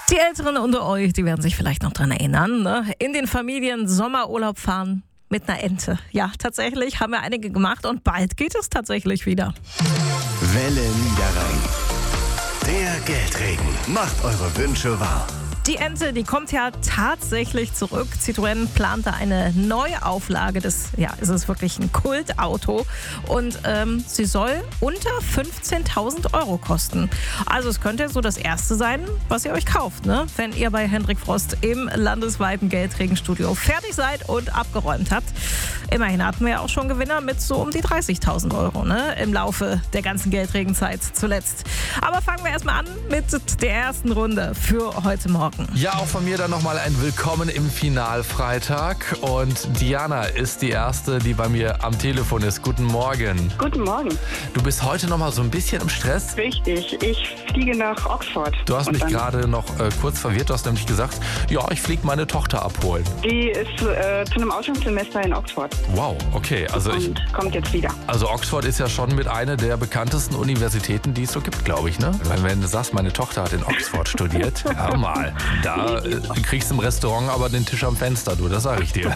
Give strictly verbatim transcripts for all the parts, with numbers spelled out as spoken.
Die Älteren unter euch, die werden sich vielleicht noch dran erinnern, ne? In den Familien Sommerurlaub fahren mit einer Ente. Ja, tatsächlich haben wir einige gemacht und bald geht es tatsächlich wieder. Welle Niederrhein. Der Geldregen macht eure Wünsche wahr. Die Ente, die kommt ja tatsächlich zurück. Citroën plante eine Neuauflage des, ja, ist es wirklich ein Kultauto und ähm, sie soll unter fünfzehntausend Euro kosten. Also es könnte so das erste sein, was ihr euch kauft, ne? Wenn ihr bei Hendrik Frost im landesweiten Geldregenstudio fertig seid und abgeräumt habt. Immerhin hatten wir ja auch schon Gewinner mit so um die dreißigtausend Euro, ne? Im Laufe der ganzen Geldregenzeit zuletzt. Aber fangen wir erstmal an mit der ersten Runde für heute Morgen. Ja, auch von mir dann nochmal ein Willkommen im Finalfreitag. Und Diana ist die Erste, die bei mir am Telefon ist. Guten Morgen. Guten Morgen. Du bist heute nochmal so ein bisschen im Stress. Richtig, ich fliege nach Oxford. Du hast Und mich dann- gerade noch äh, kurz verwirrt. Du hast nämlich gesagt, ja, ich fliege meine Tochter abholen. Die ist äh, zu einem Auslandssemester in Oxford Wow, okay. Also, ich, und kommt jetzt wieder. also Oxford ist ja schon mit einer der bekanntesten Universitäten, die es so gibt, glaube ich, ne? Weil wenn du sagst, meine Tochter hat in Oxford studiert, hör mal, da äh, kriegst du im Restaurant aber den Tisch am Fenster, du, das sage ich dir.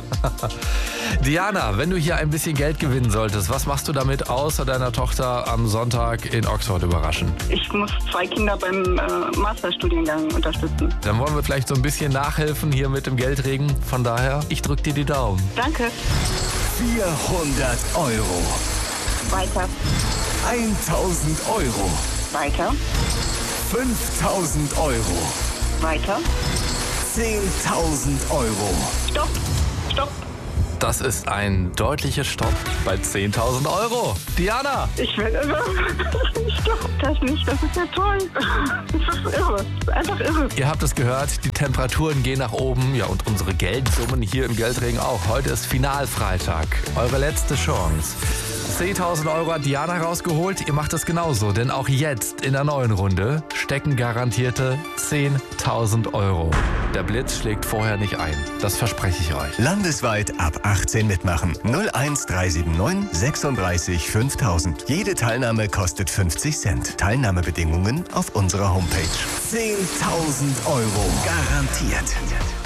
Diana, wenn du hier ein bisschen Geld gewinnen solltest, was machst du damit, außer deiner Tochter am Sonntag in Oxford überraschen? Ich muss zwei Kinder beim äh, Masterstudiengang unterstützen. Dann wollen wir vielleicht so ein bisschen nachhelfen hier mit dem Geldregen. Von daher, ich drück dir die Daumen. Danke. vierhundert Euro. Weiter. tausend Euro. Weiter. fünftausend Euro. Weiter. zehntausend Euro. Stopp. Stopp. Das ist ein deutliches Stopp bei zehntausend Euro. Diana! Ich werde irre. Ich glaube das nicht. Das ist ja toll. Das ist irre. Das ist einfach irre. Ihr habt es gehört, die Temperaturen gehen nach oben. Ja, und unsere Geldsummen hier im Geldregen auch. Heute ist Finalfreitag. Eure letzte Chance. zehntausend Euro hat Diana rausgeholt. Ihr macht es genauso, denn auch jetzt in der neuen Runde stecken garantierte zehntausend Euro. Der Blitz schlägt vorher nicht ein. Das verspreche ich euch. Landesweit ab achtzehn mitmachen. null eins drei sieben neun sechsunddreißig fünftausend. Jede Teilnahme kostet fünfzig Cent. Teilnahmebedingungen auf unserer Homepage. zehntausend Euro garantiert.